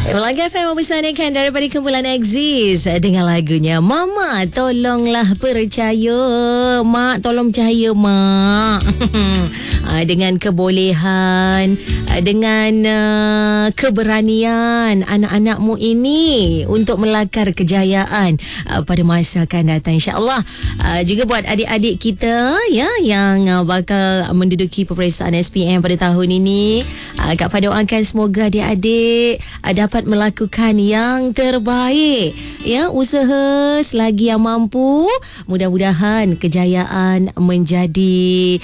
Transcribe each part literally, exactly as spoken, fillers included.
Melaka F M mempersanakan daripada kumpulan Exist dengan lagunya Mama Tolonglah Percaya. Mak, tolong percaya Mak. Dengan kebolehan, dengan uh, keberanian anak-anakmu ini untuk melakar kejayaan uh, pada masa akan datang, insya-Allah. Uh, juga buat adik-adik kita ya yang uh, bakal menduduki peperiksaan S P M pada tahun ini, uh, Kak Fah doakan semoga adik-adik uh, dapat melakukan yang terbaik ya, usaha selagi yang mampu. Mudah-mudahan kejayaan menjadi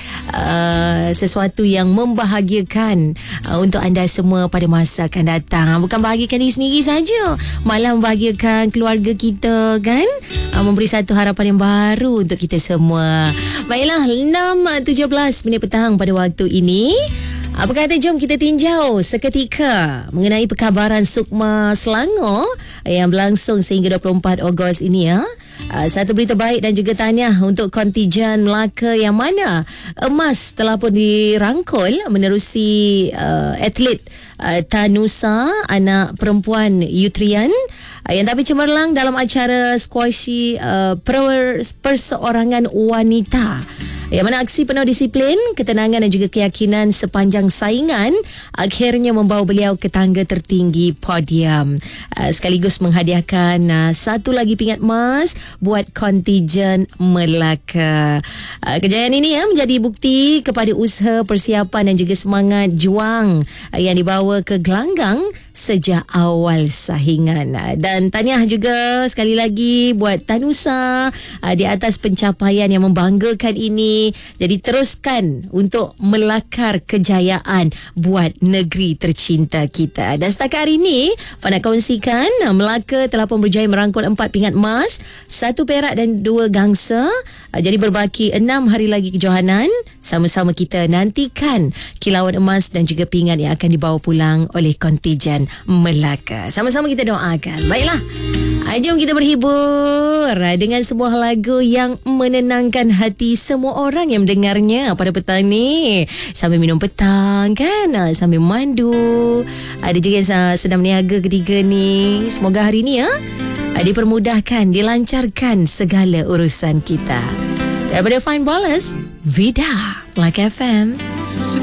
uh, sesuatu yang membahagiakan uh, untuk anda semua pada masa akan datang. Bukan bahagiakan diri sendiri saja, malah membahagiakan keluarga kita kan, uh, memberi satu harapan yang baru untuk kita semua. Baiklah, enam tujuh belas minit petang pada waktu ini. Apa kata jom kita tinjau seketika mengenai perkabaran Sukma Selangor yang berlangsung sehingga dua puluh empat Ogos ini ya. Uh, satu berita baik dan juga tahniah untuk kontijen Melaka yang mana emas telah pun dirangkul menerusi uh, atlet uh, Tanusa, anak perempuan Yutrian uh, yang tampil cemerlang dalam acara squashy uh, per- perseorangan wanita. Yang mana aksi penuh disiplin, ketenangan dan juga keyakinan sepanjang saingan akhirnya membawa beliau ke tangga tertinggi podium. Uh, sekaligus menghadiahkan uh, satu lagi pingat emas buat kontijen Melaka. Uh, kejayaan ini ya menjadi bukti kepada usaha, persiapan dan juga semangat juang uh, yang dibawa ke gelanggang sejak awal saingan. Uh, dan tahniah juga sekali lagi buat Tanusa uh, di atas pencapaian yang membanggakan ini. Jadi teruskan untuk melakar kejayaan buat negeri tercinta kita. Dan setakat hari ini, Fah nak kongsikan Melaka telah pun berjaya merangkul empat pingat emas, satu perak dan dua gangsa. Jadi berbaki enam hari lagi kejohanan. Sama-sama kita nantikan kilauan emas dan juga pingat yang akan dibawa pulang oleh kontijen Melaka. Sama-sama kita doakan. Baiklah, jom kita berhibur dengan sebuah lagu yang menenangkan hati semua orang yang mendengarnya pada petang ni. Sambil minum petang kan, sambil mandu. Ada juga yang sedang berniaga ketiga ni. Semoga hari ni ya dipermudahkan, dilancarkan segala urusan kita. Daripada Fine Ballers, Vida, Melaka F M.